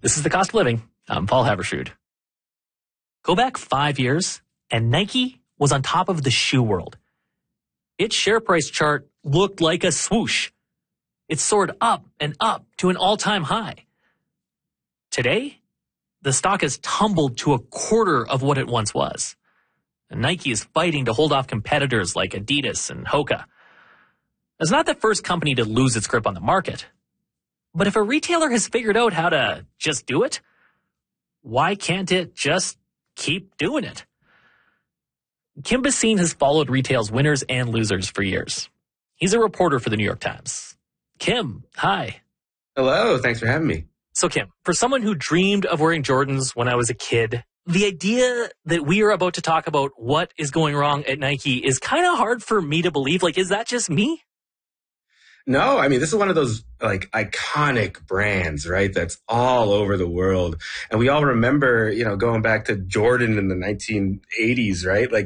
This is The Cost of Living. I'm Paul Havershood. Go back 5 years, and Nike was on top of the shoe world. Its share price chart looked like a swoosh. It soared up and up to an all-time high. Today, the stock has tumbled to a quarter of what it once was. And Nike is fighting to hold off competitors like Adidas and Hoka. It's not the first company to lose its grip on the market. But if a retailer has figured out how to just do it, why can't it just keep doing it? Kim Basine has followed retail's winners and losers for years. He's a reporter for the New York Times. Kim, hi. Hello, thanks for having me. So Kim, for someone who dreamed of wearing Jordans when I was a kid, the idea that we are about to talk about what is going wrong at Nike is kind of hard for me to believe. Like, is that just me? No, I mean, this is one of those like iconic brands, right? That's all over the world. And we all remember, going back to Jordan in the 1980s, right? Like